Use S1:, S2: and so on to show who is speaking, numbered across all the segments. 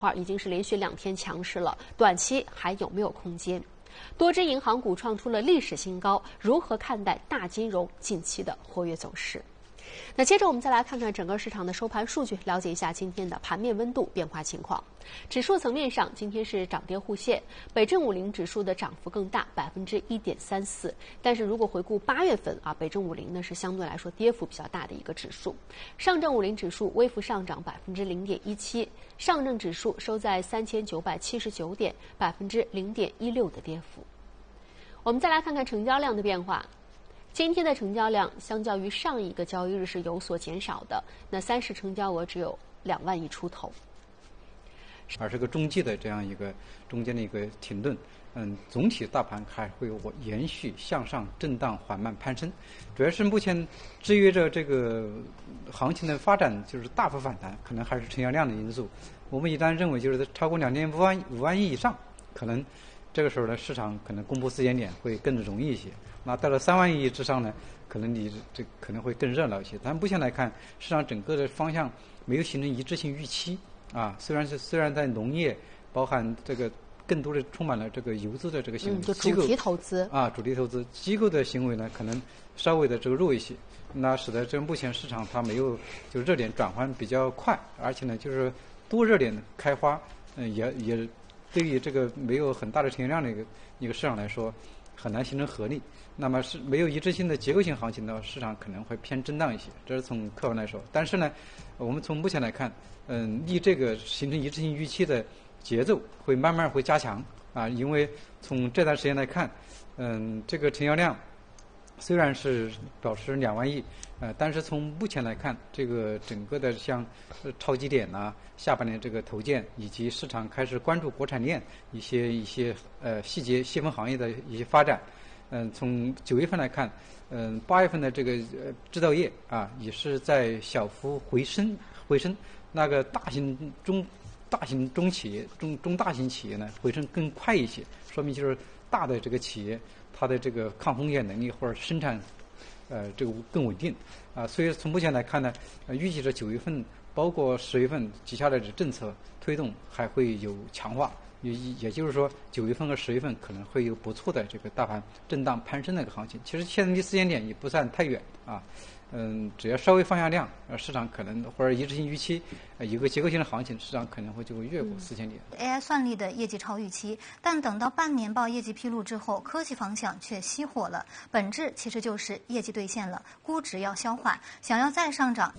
S1: 已经是连续2天强势了，短期还有没有空间？多只银行股创出了历史新高，如何看待大金融近期的活跃走势？那接着我们再来看看整个市场的收盘数据，了解一下今天的盘面温度变化情况。指数层面上，今天是涨跌互现，北证50指数的涨幅更大，1.34%。但是如果回顾8月份北证50呢是相对来说跌幅比较大的一个指数。上证50指数微幅上涨0.17%，上证指数收在3979点，0.16%的跌幅。我们再来看看成交量的变化。今天的成交量相较于上一个交易日是有所减少的，那30成交额只有2万亿出头，
S2: 而是个中继的这样一个中间的一个停顿。总体大盘还会延续向上震荡缓慢攀升，主要是目前制约着这个行情的发展就是大幅反弹，可能还是成交量的因素。我们一旦认为就是超过2.5万亿以上，可能这个时候呢，市场可能公布时间点会更容易一些。那到了3万亿之上呢，可能你这可能会更热闹一些。但目前来看，市场整个的方向没有形成一致性预期啊。虽然在农业包含这个更多的充满了这个游资的这个行为，
S1: 就主题投资
S2: 主题投资机构的行为呢，可能稍微的这个弱一些。那使得这目前市场它没有就热点转换比较快，而且呢就是多热点的开花，也对于这个没有很大的成交量的一个市场来说，很难形成合力。那么是没有一致性的结构性行情的市场可能会偏震荡一些，这是从客观来说。但是呢，我们从目前来看，离这个形成一致性预期的节奏会慢慢会加强啊，因为从这段时间来看，这个成交量虽然是保持2万亿，但是从目前来看，这个整个的像超级点下半年这个投建以及市场开始关注国产链一些细节细分行业的一些发展，从9月份来看，8月份的这个制造业也是在小幅回升，那个大型中企业中大型企业呢回升更快一些，说明就是大的这个企业它的这个抗风险能力或者生产这个更稳定所以从目前来看呢，预计着9月份包括10月份接下来的政策推动还会有强化，也就是说9月份和10月份可能会有不错的这个大盘震荡攀升的一个行情。其实现在离时间点也不算太远只要稍微放下量，市场可能或者一致性预期一个结构性的行情，市场可能就会越过4000点。
S3: AI 算力的业绩超预期，但等到半年报业绩披露之后，科技方向却熄火了。本质其实就是业绩兑现了，估值要消化，想要再上涨。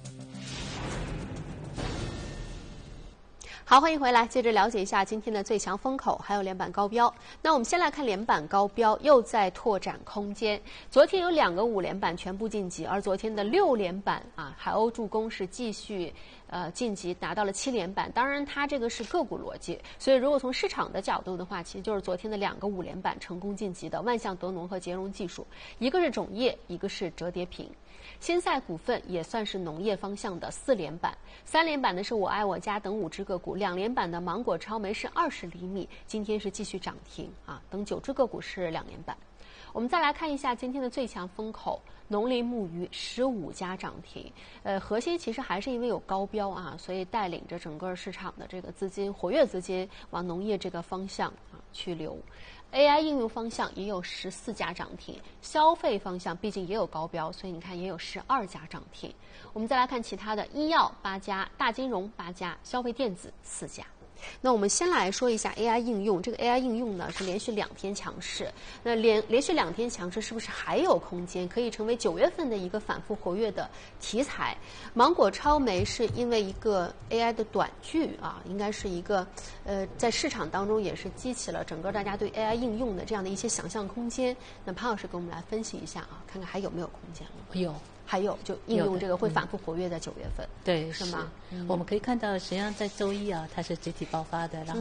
S1: 好，欢迎回来，接着了解一下今天的最强风口，还有连板高标。那我们先来看连板高标又在拓展空间。昨天有2个5连板全部晋级，而昨天的6连板海鸥助攻是继续晋级，拿到了7连板。当然，它这个是个股逻辑，所以如果从市场的角度的话，其实就是昨天的2个5连板成功晋级的万象德农和捷荣技术，一个是种业，一个是折叠屏。新赛股份也算是农业方向的4连板，3连板的是我爱我家等5只个股，2连板的芒果超媒是20厘米，今天是继续涨停等9只个股是2连板。我们再来看一下今天的最强风口，农林牧渔15家涨停，核心其实还是因为有高标所以带领着整个市场的这个资金活跃资金往农业这个方向去流。AI 应用方向也有14家涨停，消费方向毕竟也有高标，所以你看也有12家涨停。我们再来看其他的，医药8家，大金融8家，消费电子4家。那我们先来说一下 AI 应用，这个 AI 应用呢是连续2天强势，那连续2天强势是不是还有空间可以成为9月份的一个反复活跃的题材？芒果超媒是因为一个 AI 的短剧应该是一个在市场当中也是激起了整个大家对 AI 应用的这样的一些想象空间。那潘老师给我们来分析一下看看还有没有空间了？还有就应用这个会反复活跃在9月份，
S4: 对，
S1: 是吗？
S4: 我们可以看到，实际上在周一它是集体爆发的，然后